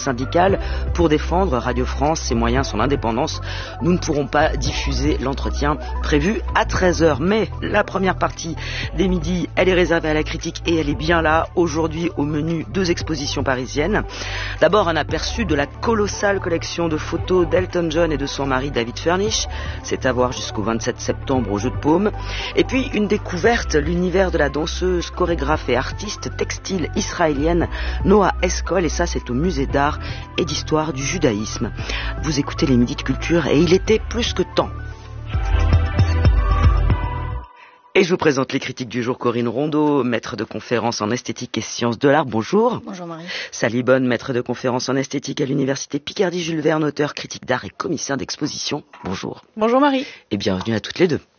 syndicale pour défendre Radio France, ses moyens, son indépendance. Nous ne pourrons pas diffuser l'entretien prévu à 13h. Mais la première partie des midis, elle est réservée à la critique et elle est bien là. Aujourd'hui, au menu, 2 expositions parisiennes. D'abord, un aperçu de la colossale collection de photos d'Elton John et de son mari David Furnish. C'est à voir jusqu'au 27 septembre au Jeu de Paume. Et puis, une découverte, l'univers de la danseuse, chorégraphe et artiste textile israélienne Noa Eskol. Et ça, c'est au musée d'art et d'histoire du judaïsme. Vous écoutez les Midis de Culture et il était plus que temps. Et je vous présente les critiques du jour. Corinne Rondeau, maître de conférence en esthétique et sciences de l'art. Bonjour. Bonjour Marie. Sally Bonne, maître de conférence en esthétique à l'université Picardie Jules Verne, auteur, critique d'art et commissaire d'exposition. Bonjour. Bonjour Marie. Et bienvenue à toutes les deux.